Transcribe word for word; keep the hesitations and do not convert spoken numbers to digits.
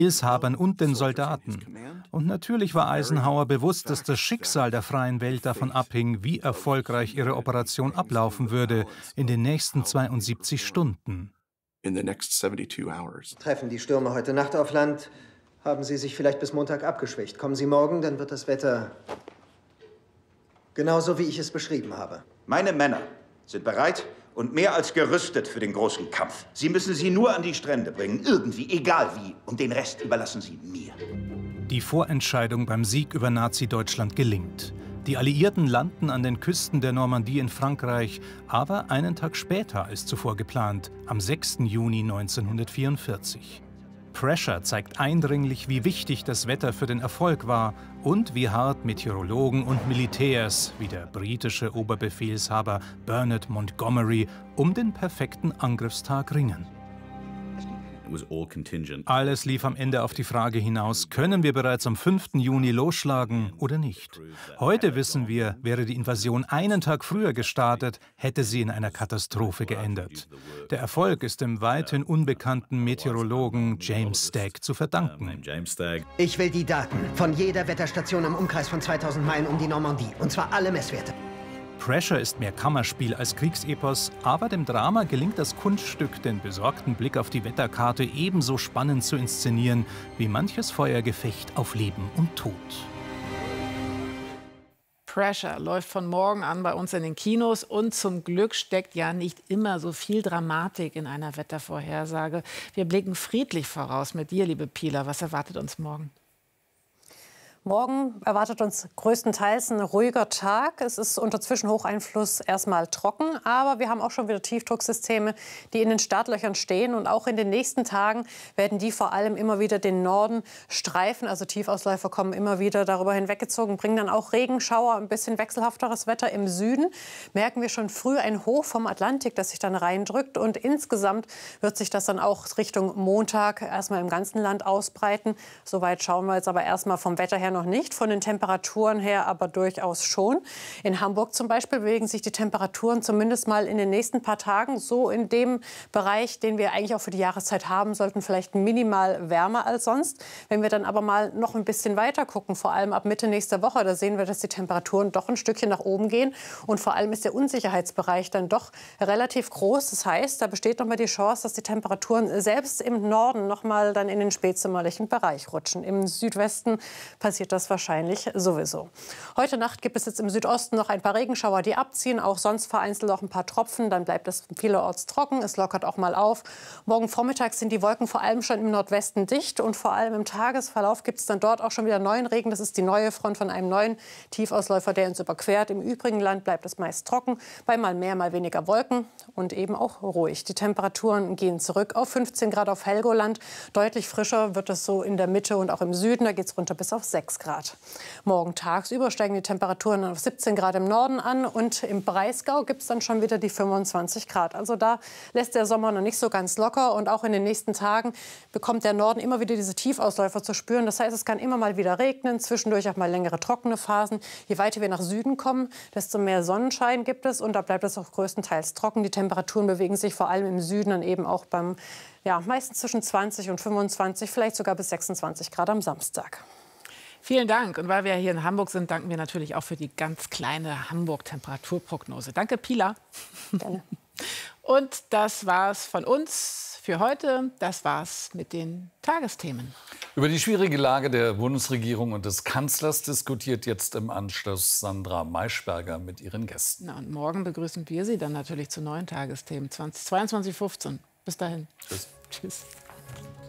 Befehlshabern und den Soldaten. Und natürlich war Eisenhower bewusst, dass das Schicksal der freien Welt davon abhing, wie erfolgreich ihre Operation ablaufen würde in den nächsten zweiundsiebzig Stunden. Treffen die Stürme heute Nacht auf Land, haben sie sich vielleicht bis Montag abgeschwächt. Kommen sie morgen, dann wird das Wetter genauso, wie ich es beschrieben habe. Meine Männer sind bereit und mehr als gerüstet für den großen Kampf. Sie müssen sie nur an die Strände bringen, irgendwie, egal wie. Und den Rest überlassen Sie mir. Die Vorentscheidung beim Sieg über Nazi-Deutschland gelingt. Die Alliierten landen an den Küsten der Normandie in Frankreich, aber einen Tag später als zuvor geplant, am sechsten Juni neunzehnhundertvierundvierzig. Pressure zeigt eindringlich, wie wichtig das Wetter für den Erfolg war und wie hart Meteorologen und Militärs, wie der britische Oberbefehlshaber Bernard Montgomery, um den perfekten Angriffstag ringen. Alles lief am Ende auf die Frage hinaus, können wir bereits am fünften Juni losschlagen oder nicht? Heute wissen wir, wäre die Invasion einen Tag früher gestartet, hätte sie in einer Katastrophe geendet. Der Erfolg ist dem weithin unbekannten Meteorologen James Stagg zu verdanken. Ich will die Daten von jeder Wetterstation im Umkreis von zweitausend Meilen um die Normandie, und zwar alle Messwerte. Pressure ist mehr Kammerspiel als Kriegsepos, aber dem Drama gelingt das Kunststück, den besorgten Blick auf die Wetterkarte ebenso spannend zu inszenieren wie manches Feuergefecht auf Leben und Tod. Pressure läuft von morgen an bei uns in den Kinos und zum Glück steckt ja nicht immer so viel Dramatik in einer Wettervorhersage. Wir blicken friedlich voraus mit dir, liebe Pila. Was erwartet uns morgen? Morgen erwartet uns größtenteils ein ruhiger Tag. Es ist unter Zwischenhocheinfluss erstmal trocken, aber wir haben auch schon wieder Tiefdrucksysteme, die in den Startlöchern stehen. Und auch in den nächsten Tagen werden die vor allem immer wieder den Norden streifen. Also Tiefausläufer kommen immer wieder darüber hinweggezogen, bringen dann auch Regenschauer, ein bisschen wechselhafteres Wetter im Süden. Merken wir schon früh ein Hoch vom Atlantik, das sich dann reindrückt. Und insgesamt wird sich das dann auch Richtung Montag erstmal im ganzen Land ausbreiten. Soweit schauen wir jetzt aber erstmal vom Wetter her noch nicht, von den Temperaturen her aber durchaus schon. In Hamburg zum Beispiel bewegen sich die Temperaturen zumindest mal in den nächsten paar Tagen so in dem Bereich, den wir eigentlich auch für die Jahreszeit haben sollten, vielleicht minimal wärmer als sonst. Wenn wir dann aber mal noch ein bisschen weiter gucken, vor allem ab Mitte nächster Woche, da sehen wir, dass die Temperaturen doch ein Stückchen nach oben gehen und vor allem ist der Unsicherheitsbereich dann doch relativ groß. Das heißt, da besteht noch mal die Chance, dass die Temperaturen selbst im Norden noch mal dann in den spätsommerlichen Bereich rutschen. Im Südwesten passiert das wahrscheinlich sowieso. Heute Nacht gibt es jetzt im Südosten noch ein paar Regenschauer, die abziehen. Auch sonst vereinzelt noch ein paar Tropfen. Dann bleibt es vielerorts trocken. Es lockert auch mal auf. Morgen Vormittag sind die Wolken vor allem schon im Nordwesten dicht. Und vor allem im Tagesverlauf gibt es dann dort auch schon wieder neuen Regen. Das ist die neue Front von einem neuen Tiefausläufer, der uns überquert. Im übrigen Land bleibt es meist trocken, bei mal mehr, mal weniger Wolken und eben auch ruhig. Die Temperaturen gehen zurück auf fünfzehn Grad auf Helgoland. Deutlich frischer wird es so in der Mitte und auch im Süden. Da geht es runter bis auf sechs Grad. Morgen tagsüber steigen die Temperaturen auf siebzehn Grad im Norden an und im Breisgau gibt es dann schon wieder die fünfundzwanzig Grad. Also da lässt der Sommer noch nicht so ganz locker und auch in den nächsten Tagen bekommt der Norden immer wieder diese Tiefausläufer zu spüren. Das heißt, es kann immer mal wieder regnen, zwischendurch auch mal längere trockene Phasen. Je weiter wir nach Süden kommen, desto mehr Sonnenschein gibt es und da bleibt es auch größtenteils trocken. Die Temperaturen bewegen sich vor allem im Süden dann eben auch beim, ja, meistens zwischen zwanzig und fünfundzwanzig, vielleicht sogar bis sechsundzwanzig Grad am Samstag. Vielen Dank. Und weil wir hier in Hamburg sind, danken wir natürlich auch für die ganz kleine Hamburg-Temperaturprognose. Danke, Pila. Gerne. Und das war's von uns für heute. Das war's mit den Tagesthemen. Über die schwierige Lage der Bundesregierung und des Kanzlers diskutiert jetzt im Anschluss Sandra Maischberger mit ihren Gästen. Na, und morgen begrüßen wir Sie dann natürlich zu neuen Tagesthemen. zweiundzwanzig Uhr fünfzehn. Bis dahin. Tschüss. Tschüss.